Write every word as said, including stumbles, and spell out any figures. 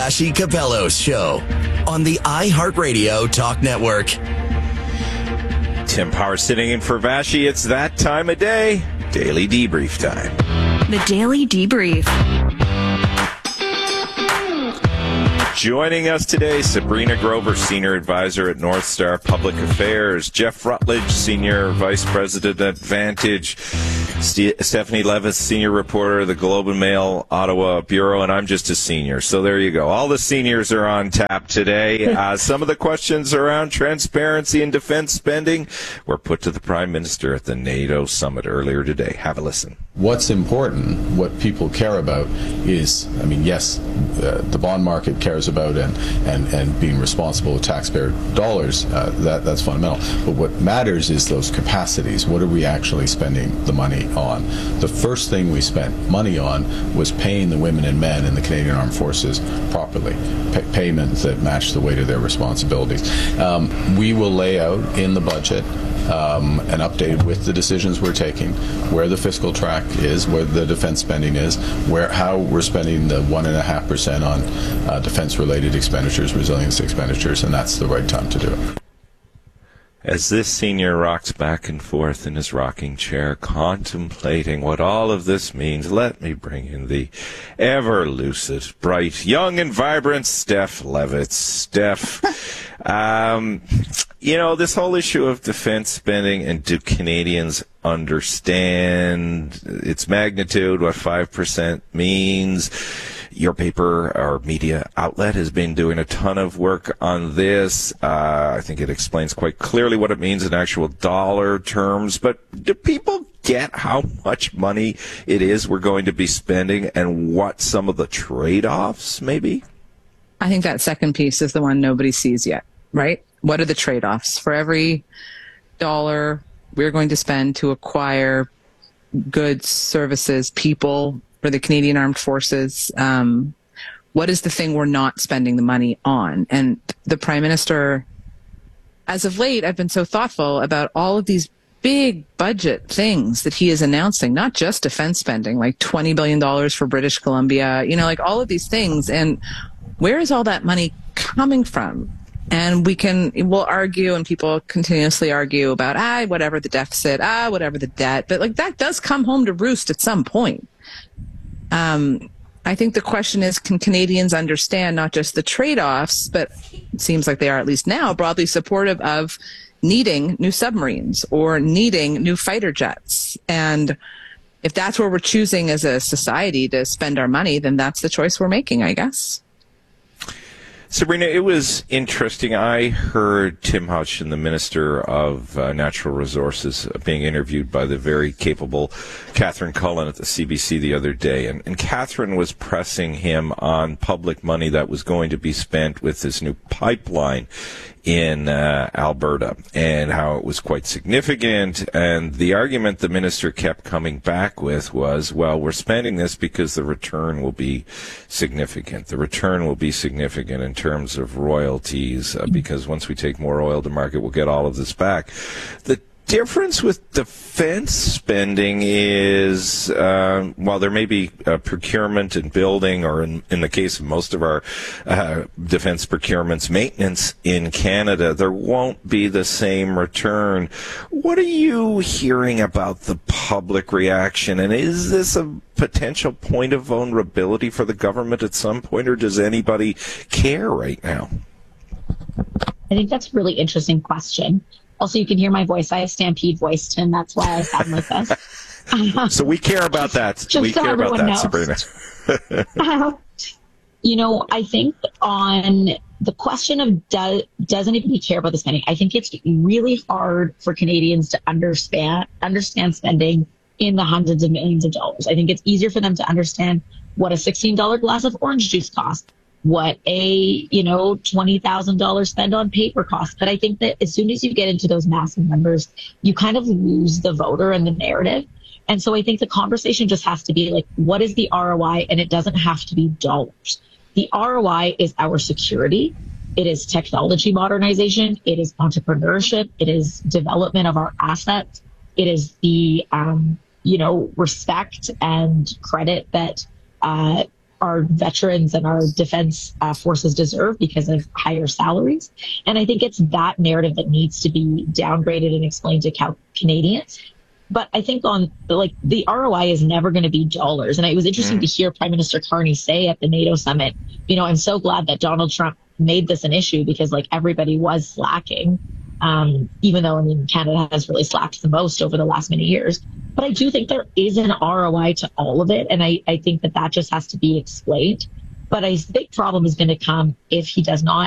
Vassy Capello's show on the iHeartRadio Talk Network. Tim Power sitting in for Vassy. It's that time of day. Daily Debrief time. The Daily Debrief. Joining us today, Sabrina Grover, Senior Advisor at North Star Public Affairs. Jeff Rutledge, Senior Vice President at Vantage. St- Stephanie Levis, Senior Reporter, the Globe and Mail, Ottawa Bureau, and I'm just a senior. So there you go. All the seniors are on tap today. Uh, some of the questions around transparency and defense spending were put to the Prime Minister at the NATO summit earlier today. Have a listen. What's important, what people care about is, I mean, yes, uh, the bond market cares about and, and, and being responsible with taxpayer dollars, uh, that, that's fundamental. But what matters is those capacities. What are we actually spending the money on? The first thing we spent money on was paying the women and men in the Canadian Armed Forces properly, P- payments that match the weight of their responsibilities. Um, we will lay out in the budget Um, and updated with the decisions we're taking, where the fiscal track is, where the defense spending is, where how we're spending the one and a half percent on uh, defense-related expenditures, resilience expenditures, and that's the right time to do it. As this senior rocks back and forth in his rocking chair, contemplating what all of this means, let me bring in the ever-lucid, bright, young and vibrant Steph Levitz. Steph, um, you know, this whole issue of defense spending, and do Canadians understand its magnitude, what five percent means? Your paper or media outlet has been doing a ton of work on this. Uh, I think it explains quite clearly what it means in actual dollar terms. But do people get how much money it is we're going to be spending and what some of the trade-offs may be? I think that second piece is the one nobody sees yet, right? What are the trade-offs? For every dollar we're going to spend to acquire goods, services, people for the Canadian Armed Forces, um, what is the thing we're not spending the money on? And the Prime Minister, as of late, I've been so thoughtful about all of these big budget things that he is announcing, not just defense spending, like twenty billion dollars for British Columbia, you know, like all of these things. And where is all that money coming from? And we can, we'll argue, and people continuously argue about, ah, whatever the deficit, ah, whatever the debt. But like that does come home to roost at some point. Um, I think the question is, can Canadians understand not just the trade-offs, but it seems like they are at least now broadly supportive of needing new submarines or needing new fighter jets. And if that's where we're choosing as a society to spend our money, then that's the choice we're making, I guess. Sabrina, it was interesting. I heard Tim Hodgson, the Minister of uh, Natural Resources, uh, being interviewed by the very capable Catherine Cullen at the C B C the other day. And, and Catherine was pressing him on public money that was going to be spent with this new pipeline in uh, Alberta and how it was quite significant. And the argument the minister kept coming back with was, well, we're spending this because the return will be significant. The return will be significant in terms of royalties, uh, because once we take more oil to market, we'll get all of this back. The difference with defense spending is, uh, while there may be uh, procurement and building, or in, in the case of most of our uh, defense procurements, maintenance in Canada, there won't be the same return. What are you hearing about the public reaction? And is this a potential point of vulnerability for the government at some point, or does anybody care right now? I think that's a really interesting question. Also, you can hear my voice. I have Stampede voice, Tim. That's why I sound like this. So we care about that. Just we so care about that, knows. Sabrina. uh, you know, I think on the question of do, does anybody care about the spending, I think it's really hard for Canadians to understand understand spending in the hundreds of millions of dollars. I think it's easier for them to understand what a sixteen dollars glass of orange juice costs, what a, you know, twenty thousand dollars spend on paper costs. But I think that as soon as you get into those massive numbers, you kind of lose the voter and the narrative. And so I think the conversation just has to be like, what is the R O I? And it doesn't have to be dollars. The R O I is our security. It is technology modernization. It is entrepreneurship. It is development of our assets. It is the, um, you know, respect and credit that, uh, our veterans and our defense uh, forces deserve because of higher salaries. And I think it's that narrative that needs to be downgraded and explained to Cal- Canadians. But I think on like the R O I is never going to be dollars. And it was interesting mm. to hear Prime Minister Carney say at the NATO summit, you know, I'm so glad that Donald Trump made this an issue because like everybody was slacking. Um, even though, I mean, Canada has really slacked the most over the last many years. But I do think there is an R O I to all of it. And I, I think that that just has to be explained. But a big problem is going to come if he does not